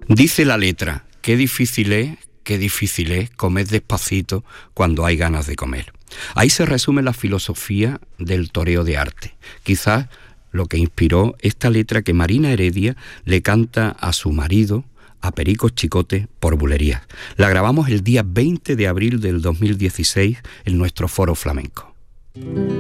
Dice la letra, qué difícil es comer despacito cuando hay ganas de comer. Ahí se resume la filosofía del toreo de arte. Quizás lo que inspiró esta letra que Marina Heredia le canta a su marido, a Perico Chicote, por bulerías. La grabamos el día 20 de abril del 2016 en nuestro Foro Flamenco.